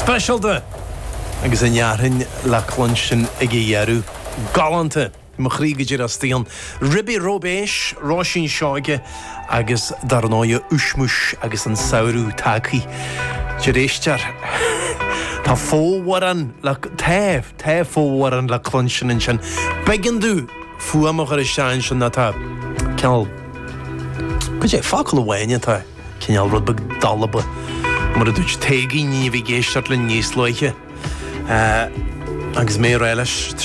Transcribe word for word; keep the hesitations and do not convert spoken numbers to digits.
Special de agus an jaarhin le clunsin ag dhéarú galanta mo chrígaidir as tíon Ribby Robéis Róisín Seoige agus darnáide Uismus agus an saoirú tacaí de réistear tá fóhharan le taobh taobh fóhharan le clunsin in sin beagandú fuamach ar isteáin sin na tá ceall go sé fácail bhhaine tá cineal rud bag dalaba mar a dúirt téagaí ní bhí géisteart le níos leiche agus mé eiles